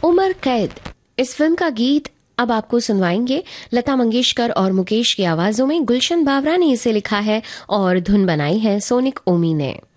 उमर कैद, इस फिल्म का गीत अब आपको सुनवाएंगे लता मंगेशकर और मुकेश की आवाजों में। गुलशन बावरा ने इसे लिखा है और धुन बनाई है सोनिक ओमी ने।